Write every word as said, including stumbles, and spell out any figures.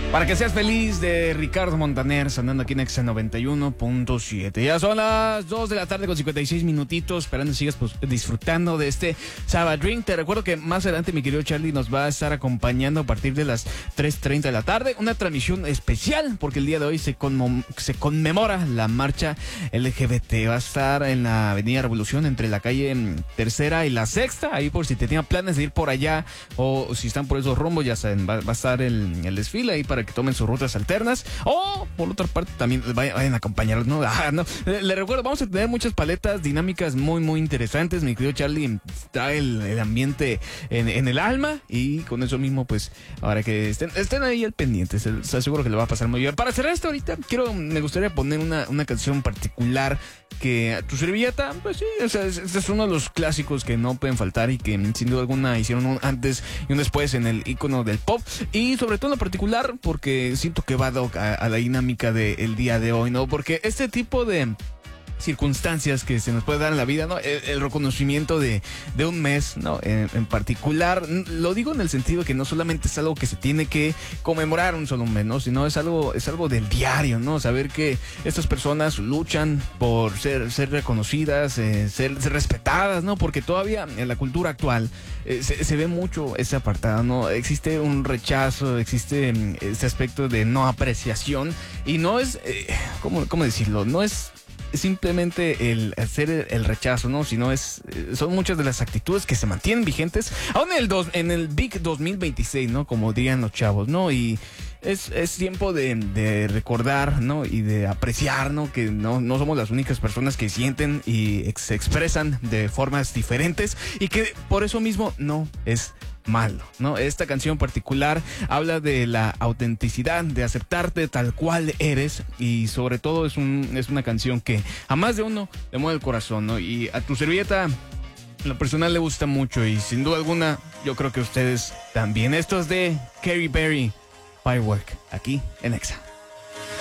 Para que seas feliz, de Ricardo Montaner, sonando aquí en Exa noventa y uno punto siete. Ya son las dos de la tarde con cincuenta y seis minutitos, esperando que sigas pues, disfrutando de este Sabbath Drink. Te recuerdo que más adelante mi querido Charlie nos va a estar acompañando a partir de las tres treinta de la tarde. Una transmisión especial, porque el día de hoy se, conmem- se conmemora la marcha L G B T. Va a estar en la Avenida Revolución, entre la calle Tercera y la Sexta. Ahí por si tenían planes de ir por allá, o si están por esos rumbos, ya saben, va, va a estar el, el desfile ahí para que tomen sus rutas alternas, o por otra parte también vayan, vayan a acompañarlos, ¿no? Ah, no. Le, le recuerdo, vamos a tener muchas paletas dinámicas muy muy interesantes. Mi querido Charlie trae el, el ambiente en, en el alma, y con eso mismo pues ahora que estén, estén ahí al pendiente, se, se aseguro que le va a pasar muy bien. Para cerrar esto ahorita, quiero, me gustaría poner una, una canción particular que Tu Servilleta, pues sí, o sea, este es uno de los clásicos que no pueden faltar y que sin duda alguna hicieron un antes y un después en el icono del pop, y sobre todo en lo particular porque siento que va a, a la dinámica del día de hoy, ¿no? Porque este tipo de circunstancias que se nos puede dar en la vida, ¿no? El, el reconocimiento de, de un mes, ¿no? En, en particular, lo digo en el sentido que no solamente es algo que se tiene que conmemorar un solo mes, ¿no? Sino es algo, es algo del diario, ¿no? Saber que estas personas luchan por ser, ser reconocidas, eh, ser, ser respetadas, ¿no? Porque todavía en la cultura actual eh, se, se ve mucho ese apartado, ¿no? Existe un rechazo, existe este aspecto de no apreciación, y no es, eh, ¿cómo, cómo decirlo? No es simplemente el hacer el, el rechazo, ¿no? Sino es, son muchas de las actitudes que se mantienen vigentes aún en el, dos, en el Big dos mil veintiséis, ¿no? Como dirían los chavos, ¿no? Y es, es tiempo de, de recordar, ¿no? Y de apreciar, ¿no? Que no, no somos las únicas personas que sienten y ex- se expresan de formas diferentes, y que por eso mismo no es malo, ¿no? Esta canción particular habla de la autenticidad, de aceptarte tal cual eres, y sobre todo es, un, es una canción que a más de uno le mueve el corazón, ¿no? Y a Tu Servilleta, en lo personal, le gusta mucho, y sin duda alguna yo creo que ustedes también. Esto es de Katy Perry, Firework, aquí en Exa.